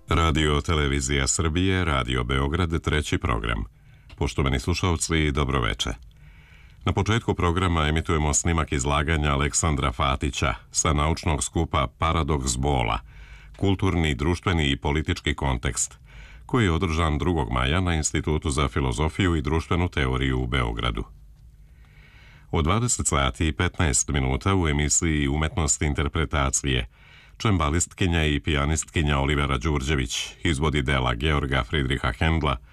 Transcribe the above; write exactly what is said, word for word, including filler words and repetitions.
Radio Televizija Srbije, Radio Beograd, treći program. Poštovani slušalci, dobroveče. Na početku programa emitujemo snimak izlaganja Aleksandra Fatića sa naučnog skupa Paradoks bola, kulturni, društveni i politički kontekst, koji je održan drugog maja na Institutu za filozofiju i društvenu teoriju u Beogradu. O dvadeset sati i petnaest minuta u emisiji Umetnost interpretacije čembalistkinja i pijanistkinja Olivera Đurđević izvodi dela Georga Fridriha Hendla